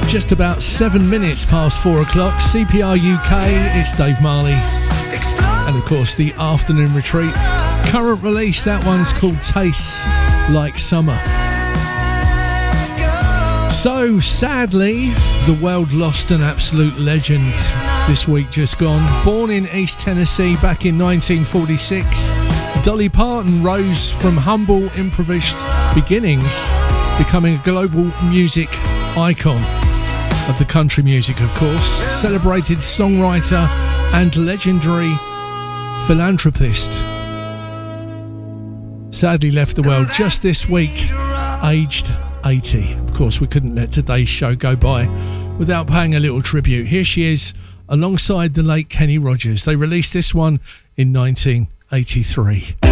Just about 7 minutes past 4 o'clock. CPR UK, it's Dave Marley. And of course, the Afternoon Retreat. Current release, that one's called Tastes Like Summer. So, sadly, the world lost an absolute legend this week just gone. Born in East Tennessee back in 1946, Dolly Parton rose from humble, improvised beginnings, becoming a global music icon of the country music, of course. Celebrated songwriter and legendary philanthropist. Sadly left the world just this week, aged 80. Of course, we couldn't let today's show go by without paying a little tribute. Here she is, alongside the late Kenny Rogers. They released this one in 1983.